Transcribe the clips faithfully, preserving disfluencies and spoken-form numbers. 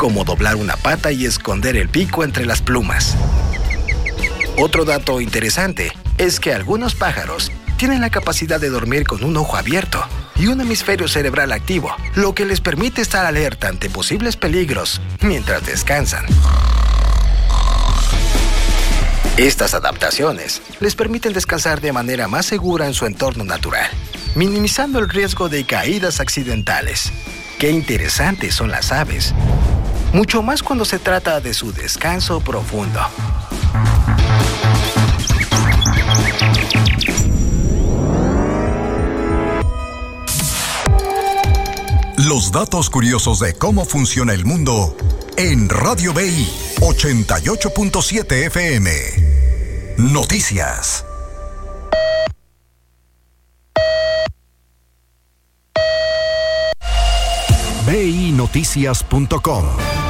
como doblar una pata y esconder el pico entre las plumas. Otro dato interesante es que algunos pájaros tienen la capacidad de dormir con un ojo abierto y un hemisferio cerebral activo, lo que les permite estar alerta ante posibles peligros mientras descansan. Estas adaptaciones les permiten descansar de manera más segura en su entorno natural, minimizando el riesgo de caídas accidentales. ¡Qué interesantes son las aves! Mucho más cuando se trata de su descanso profundo. Los datos curiosos de cómo funciona el mundo en Radio B I ochenta y ocho punto siete F M. Noticias. B I noticias punto com.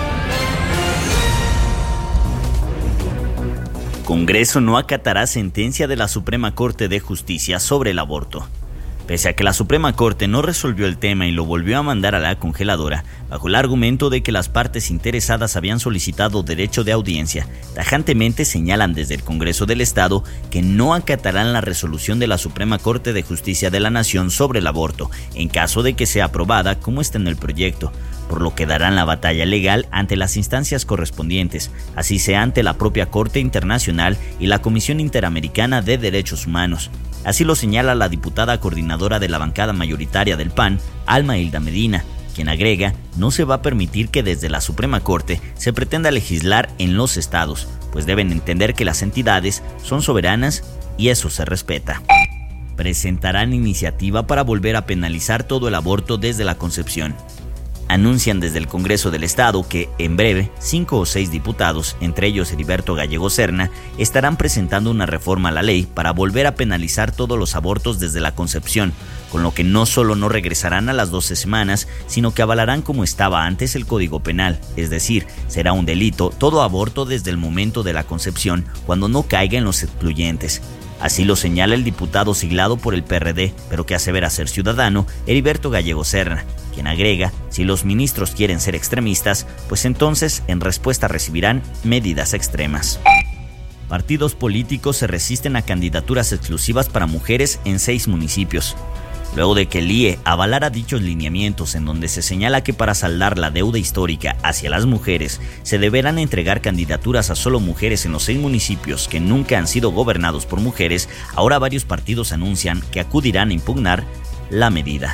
Congreso no acatará sentencia de la Suprema Corte de Justicia sobre el aborto. Pese a que la Suprema Corte no resolvió el tema y lo volvió a mandar a la congeladora, bajo el argumento de que las partes interesadas habían solicitado derecho de audiencia, tajantemente señalan desde el Congreso del Estado que no acatarán la resolución de la Suprema Corte de Justicia de la Nación sobre el aborto, en caso de que sea aprobada como está en el proyecto, por lo que darán la batalla legal ante las instancias correspondientes, así sea ante la propia Corte Internacional y la Comisión Interamericana de Derechos Humanos. Así lo señala la diputada coordinadora de la bancada mayoritaria del P A N, Alma Hilda Medina, quien agrega, no se va a permitir que desde la Suprema Corte se pretenda legislar en los estados, pues deben entender que las entidades son soberanas y eso se respeta. Presentarán iniciativa para volver a penalizar todo el aborto desde la concepción. Anuncian desde el Congreso del Estado que, en breve, cinco o seis diputados, entre ellos Heriberto Gallego Serna, estarán presentando una reforma a la ley para volver a penalizar todos los abortos desde la concepción, con lo que no solo no regresarán a las doce semanas, sino que avalarán como estaba antes el Código Penal, es decir, será un delito todo aborto desde el momento de la concepción, cuando no caiga en los excluyentes. Así lo señala el diputado siglado por el P R D, pero que asevera ser ciudadano, Heriberto Gallego Serna, quien agrega, si los ministros quieren ser extremistas, pues entonces en respuesta recibirán medidas extremas. Partidos políticos se resisten a candidaturas exclusivas para mujeres en seis municipios. Luego de que el I E avalara dichos lineamientos en donde se señala que para saldar la deuda histórica hacia las mujeres se deberán entregar candidaturas a solo mujeres en los seis municipios que nunca han sido gobernados por mujeres, ahora varios partidos anuncian que acudirán a impugnar la medida.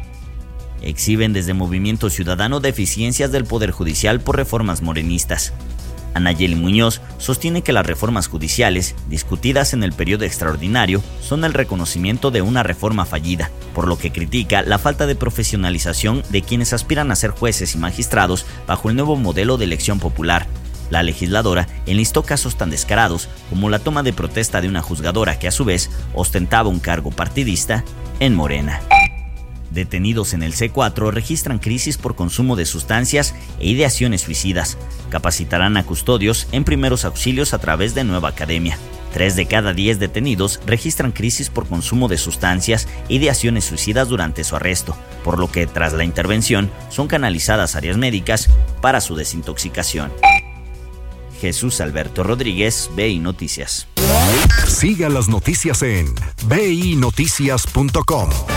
Exhiben desde Movimiento Ciudadano deficiencias del Poder Judicial por reformas morenistas. Anayeli Muñoz sostiene que las reformas judiciales, discutidas en el periodo extraordinario, son el reconocimiento de una reforma fallida, por lo que critica la falta de profesionalización de quienes aspiran a ser jueces y magistrados bajo el nuevo modelo de elección popular. La legisladora enlistó casos tan descarados como la toma de protesta de una juzgadora que a su vez ostentaba un cargo partidista en Morena. Detenidos en el C cuatro registran crisis por consumo de sustancias e ideaciones suicidas. Capacitarán a custodios en primeros auxilios a través de Nueva Academia. Tres de cada diez detenidos registran crisis por consumo de sustancias e ideaciones suicidas durante su arresto, por lo que tras la intervención son canalizadas a áreas médicas para su desintoxicación. Jesús Alberto Rodríguez, B I Noticias. Siga las noticias en B I noticias punto com.